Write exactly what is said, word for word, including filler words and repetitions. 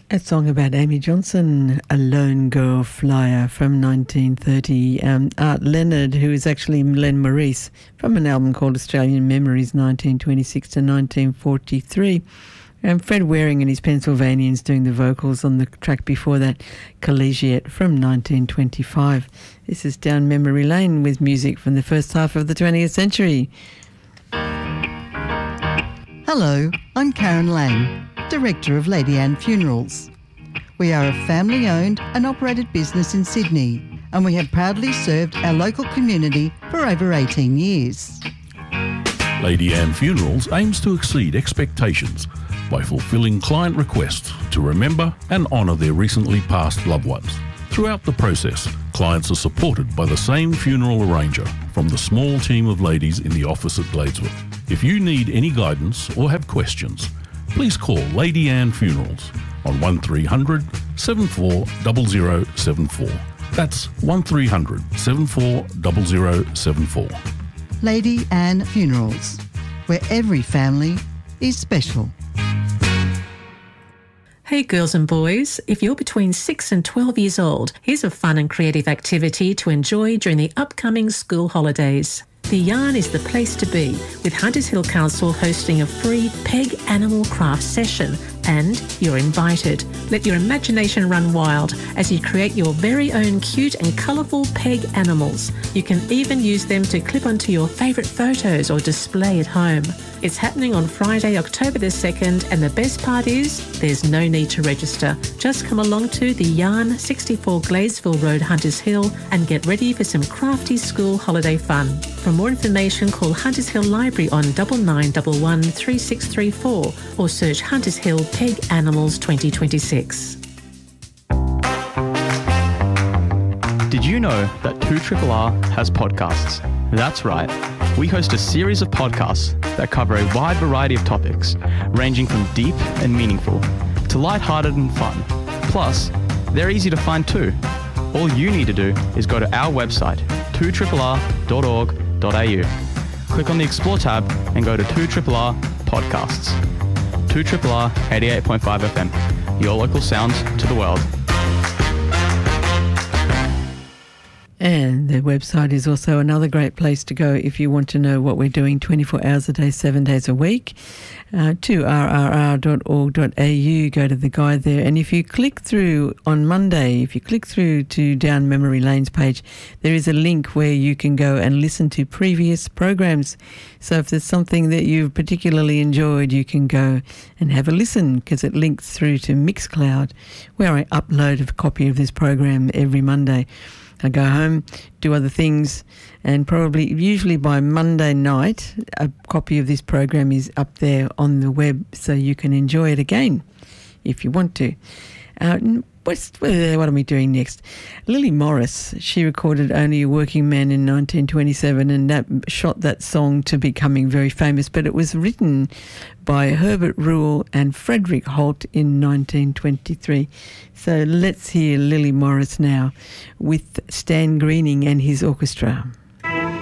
A song about Amy Johnson, A Lone Girl Flyer from nineteen thirty. Um, Art Leonard, who is actually Len Maurice, from an album called Australian Memories, nineteen twenty-six to nineteen forty-three. And Fred Waring and his Pennsylvanians doing the vocals on the track before that, Collegiate from nineteen twenty-five. This is Down Memory Lane with music from the first half of the twentieth century. Hello, I'm Karen Lang, Director of Lady Anne Funerals. We are a family-owned and operated business in Sydney, and we have proudly served our local community for over eighteen years. Lady Anne Funerals aims to exceed expectations by fulfilling client requests to remember and honour their recently passed loved ones. Throughout the process, clients are supported by the same funeral arranger from the small team of ladies in the office at Gladeswood. If you need any guidance or have questions, please call Lady Anne Funerals on one three hundred, seven four zero zero seven four. That's one three hundred, seven four zero zero seven four. Lady Anne Funerals, where every family is special. Hey girls and boys, if you're between six and twelve years old, here's a fun and creative activity to enjoy during the upcoming school holidays. The Yarn is the place to be, with Hunters Hill Council hosting a free Peg Animal Craft session, and you're invited. Let your imagination run wild as you create your very own cute and colourful peg animals. You can even use them to clip onto your favourite photos or display at home. It's happening on Friday, October the second, and the best part is there's no need to register. Just come along to the Yarn, sixty-four Gladesville Road, Hunters Hill, and get ready for some crafty school holiday fun. For more information, call Hunters Hill Library on nine nine one one, three six three four or search Hunters Hill Peg Animals twenty twenty-six. Did you know that two R R has podcasts? That's right. We host a series of podcasts that cover a wide variety of topics, ranging from deep and meaningful to lighthearted and fun. Plus, they're easy to find too. All you need to do is go to our website, two R R dot org dot a u. Click on the Explore tab and go to two R R Podcasts. two R R eighty-eight point five F M, your local sound to the world. And the website is also another great place to go if you want to know what we're doing twenty-four hours a day, seven days a week. Uh, two R R R dot org dot a u, go to the guide there. And if you click through on Monday, if you click through to Down Memory Lane's page, there is a link where you can go and listen to previous programs. So if there's something that you've particularly enjoyed, you can go and have a listen, because it links through to Mixcloud, where I upload a copy of this program every Monday. I go home, do other things, and probably, usually by Monday night, a copy of this program is up there on the web, so you can enjoy it again if you want to. Uh, what's, what are we doing next? Lily Morris, she recorded Only a Working Man in nineteen twenty-seven, and that shot that song to becoming very famous, but it was written by Herbert Rule and Frederick Holt in nineteen twenty-three. So let's hear Lily Morris now with Stan Greening and his orchestra.